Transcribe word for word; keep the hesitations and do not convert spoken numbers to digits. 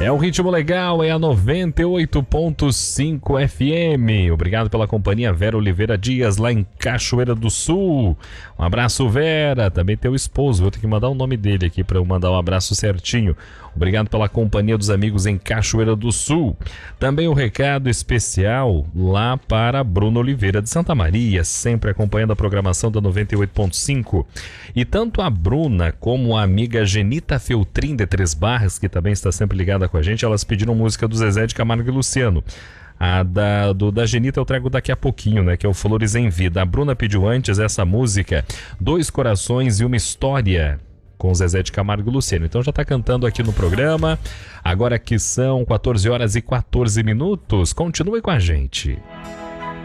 É o ritmo legal, é a noventa e oito ponto cinco F M. Obrigado pela companhia, Vera Oliveira Dias, lá em Cachoeira do Sul. Um abraço, Vera. Também teu esposo, vou ter que mandar o nome dele aqui para eu mandar um abraço certinho. Obrigado pela companhia dos amigos em Cachoeira do Sul. Também um recado especial lá para Bruno Oliveira de Santa Maria, sempre acompanhando a programação da noventa e oito ponto cinco. E tanto a Bruna como a amiga Genita Feltrin de Três Barras, que também está sempre ligada com a gente, elas pediram música do Zezé de Camargo e Luciano. A da, do, da Genita eu trago daqui a pouquinho, né? Que é o Flores em Vida. A Bruna pediu antes essa música, Dois Corações e Uma História, com Zezé de Camargo e Luciano. Então já tá cantando aqui no programa. Agora que são quatorze horas e quatorze minutos. Continue com a gente.